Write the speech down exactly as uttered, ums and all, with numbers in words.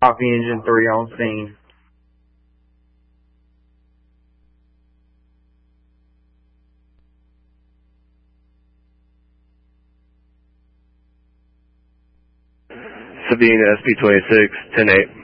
Copy engine three on scene. Sabine S P twenty-six, ten eight.